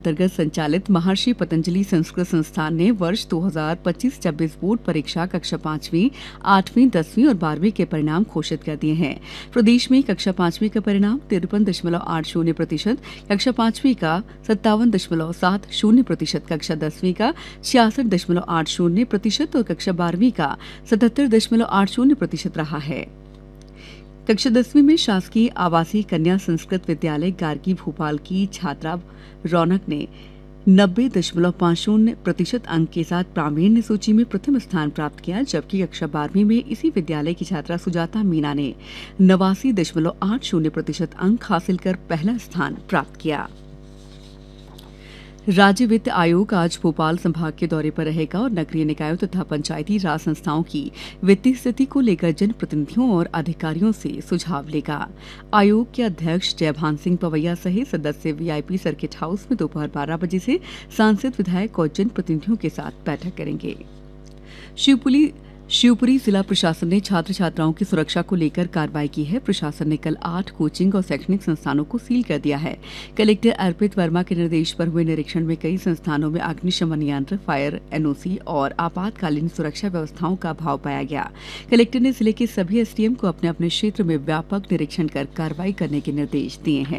अंतर्गत संचालित महर्षि पतंजलि संस्कृत संस्थान ने वर्ष 2025-26 बोर्ड परीक्षा कक्षा 5वीं, 8वीं, 10वीं और 12वीं के परिणाम घोषित कर दिए हैं। प्रदेश में कक्षा 5वीं का परिणाम 53.80%, कक्षा 5वीं का 57.70%, कक्षा 10वीं का 66.80% और कक्षा 12वीं का 77.80% रहा है। कक्षा 10वीं में शासकीय आवासीय कन्या संस्कृत विद्यालय गार्गी भोपाल की छात्रा रौनक ने 90.50% अंक के साथ प्रावीण्य सूची में प्रथम स्थान प्राप्त किया, जबकि कक्षा 12वीं में इसी विद्यालय की छात्रा सुजाता मीना ने 89.80% अंक हासिल कर पहला स्थान प्राप्त किया। राज्य वित्त आयोग आज भोपाल संभाग के दौरे पर रहेगा और नगरीय निकायों तथा पंचायती राज संस्थाओं की वित्तीय स्थिति को लेकर जनप्रतिनिधियों और अधिकारियों से सुझाव लेगा। आयोग के अध्यक्ष जयभान सिंह पवैया सहित सदस्य वीआईपी सर्किट हाउस में दोपहर 12 बजे से सांसद, विधायक और जनप्रतिनिधियों के साथ बैठक करेंगे। शिवपुरी जिला प्रशासन ने छात्र छात्राओं की सुरक्षा को लेकर कार्रवाई की है। प्रशासन ने कल 8 कोचिंग और शैक्षणिक संस्थानों को सील कर दिया है। कलेक्टर अर्पित वर्मा के निर्देश पर हुए निरीक्षण में कई संस्थानों में अग्निशमन यंत्र, फायर एनओसी और आपातकालीन सुरक्षा व्यवस्थाओं का अभाव पाया गया। कलेक्टर ने जिले के सभी एसडीएम को अपने अपने क्षेत्र में व्यापक निरीक्षण कर कार्रवाई करने के निर्देश दिए हैं।